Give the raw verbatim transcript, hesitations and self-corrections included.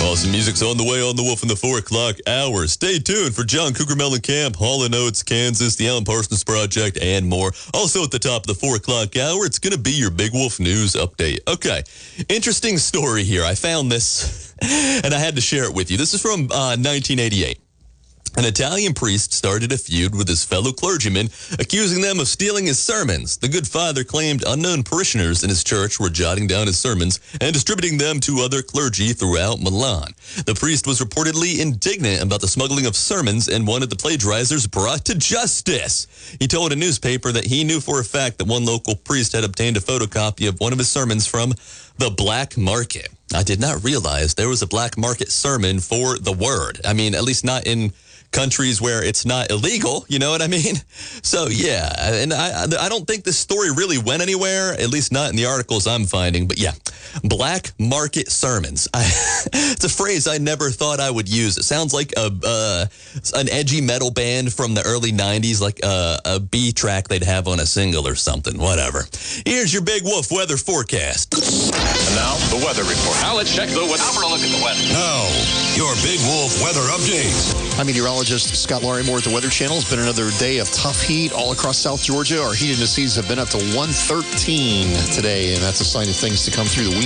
Awesome music's on the way on the Wolf in the four o'clock hour. Stay tuned for John Cougar Mellencamp, Hall and Oates, Kansas, the Alan Parsons Project, and more. Also at the top of the four o'clock hour, it's going to be your Big Wolf News update. Okay, interesting story here. I found this, and I had to share it with you. This is from uh, nineteen eighty-eight. An Italian priest started a feud with his fellow clergymen, accusing them of stealing his sermons. The good father claimed unknown parishioners in his church were jotting down his sermons and distributing them to other clergy throughout Milan. The priest was reportedly indignant about the smuggling of sermons and wanted the plagiarizers brought to justice. He told a newspaper that he knew for a fact that one local priest had obtained a photocopy of one of his sermons from the black market. I did not realize there was a black market sermon for the word. I mean, at least not in countries where it's not illegal, you know what I mean? So, yeah, and I I don't think this story really went anywhere, at least not in the articles I'm finding. But, yeah, black market sermons. I, it's a phrase I never thought I would use. It sounds like a uh, an edgy metal band from the early nineties, like a, a B track they'd have on a single or something, whatever. Here's your Big Wolf weather forecast. And now, the weather report. Now, let's check the weather. Now for a look at the weather. Now, your Big Wolf weather update. I'm meteorologist Scott Larimore at the Weather Channel. It's been another day of tough heat all across South Georgia. Our heat indices have been up to one thirteen today, and that's a sign of things to come through the week.